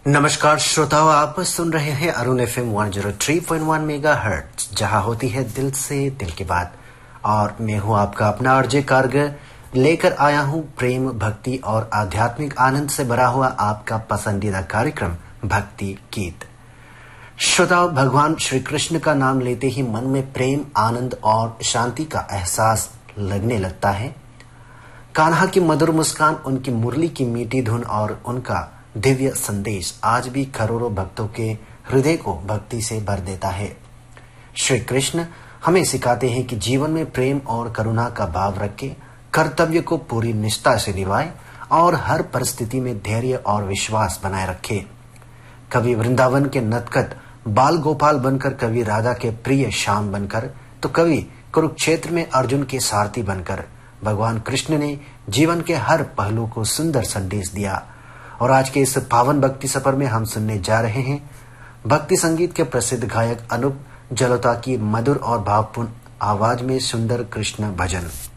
नमस्कार श्रोताओं, आप सुन रहे हैं अरुण FM 103.1 मेगाहर्ट्ज, जहां होती है दिल से दिल की बात। और मैं हूं आपका अपना आरजे कार्ग, लेकर आया हूं प्रेम, भक्ति और आध्यात्मिक आनंद से भरा हुआ आपका पसंदीदा कार्यक्रम भक्ति गीत। श्रोताओं, भगवान श्री कृष्ण का नाम लेते ही मन में प्रेम, आनंद और शांति का एहसास लगने लगता है। कान्हा की मधुर मुस्कान, उनकी मुरली की मीठी धुन और उनका दिव्य संदेश आज भी करोड़ों भक्तों के हृदय को भक्ति से भर देता है। श्री कृष्ण हमें सिखाते हैं कि जीवन में प्रेम और करुणा का भाव रखें, कर्तव्य को पूरी निष्ठा से निभाएं और हर परिस्थिति में धैर्य और विश्वास बनाए रखें। कभी वृंदावन के नटखट बाल गोपाल बनकर, कभी राधा के प्रिय श्याम बनकर, तो कभी कुरुक्षेत्र में अर्जुन के सारथी बनकर भगवान कृष्ण ने जीवन के हर पहलू को सुंदर संदेश दिया। और आज के इस पावन भक्ति सफर में हम सुनने जा रहे हैं भक्ति संगीत के प्रसिद्ध गायक अनूप जलोटा की मधुर और भावपूर्ण आवाज में सुंदर कृष्ण भजन।